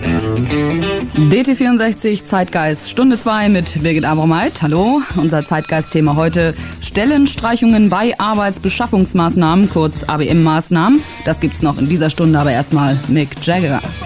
DT64 Zeitgeist Stunde 2 mit Birgit Abromeit. Hallo, unser Zeitgeist-Thema heute: Stellenstreichungen bei Arbeitsbeschaffungsmaßnahmen, kurz ABM-Maßnahmen. Das gibt's noch in dieser Stunde, aber erstmal Mick Jagger.